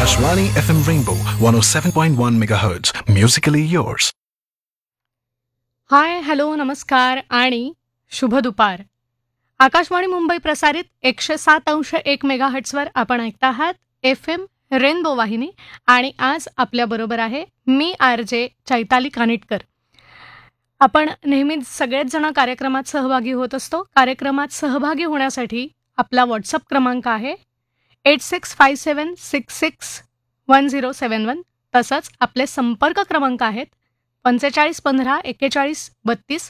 Akashvani FM Rainbow 107.1 MHz. Musically yours. हाय, hello, नमस्कार आणि शुभ दुपार. आकाशवाणी मुंबई प्रसारित 107.1 मेगाहर्ट्झवर आपण ऐकता आहात FM रेनबो वाहिनी आणि आज आपल्याबरोबर आहे मी RJ चैताली कानिटकर. आपण नेहमीच सगळेच जण कार्यक्रमात सहभागी होत असतो. कार्यक्रमात सहभागी होण्यासाठी आपला व्हॉट्सअप क्रमांक आहे 8657661071. तसंच आपले संपर्क क्रमांक आहेत 45154132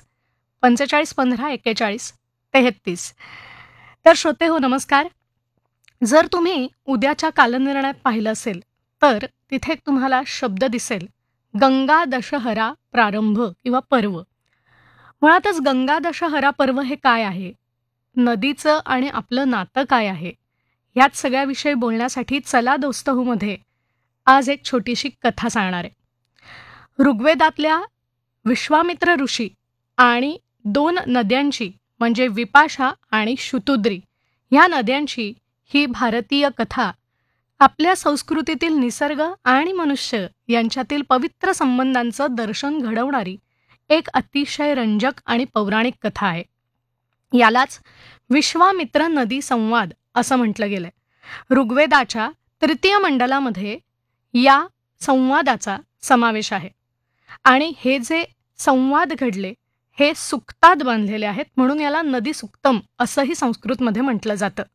45154133. तर श्रोते हो, नमस्कार. जर तुम्ही उद्याच्या कालनिर्णयात पाहिलं असेल तर तिथे तुम्हाला शब्द दिसेल गंगा दशहरा प्रारंभ किंवा पर्व. मुळातच गंगा दशहरा पर्व हे काय आहे, नदीचं आणि आपलं नातं काय आहे, ह्याच सगळ्याविषयी बोलण्यासाठी चला दोस्त हो मध्ये आज एक छोटीशी कथा सांगणार आहे. ऋग्वेदातल्या विश्वामित्र ऋषी आणि 2 नद्यांची म्हणजे विपाशा आणि शुतुद्री ह्या नद्यांची ही भारतीय कथा आपल्या संस्कृतीतील निसर्ग आणि मनुष्य यांच्यातील पवित्र संबंधांचं दर्शन घडवणारी एक अतिशय रंजक आणि पौराणिक कथा आहे. यालाच विश्वामित्र नदी संवाद असं म्हटलं गेलंय. ऋग्वेदाच्या 3 मंडलामध्ये या संवादाचा समावेश आहे आणि हे जे संवाद घडले हे सुक्तात बांधलेले आहेत, म्हणून याला नदी सुक्तम असंही संस्कृतमध्ये म्हटलं जातं.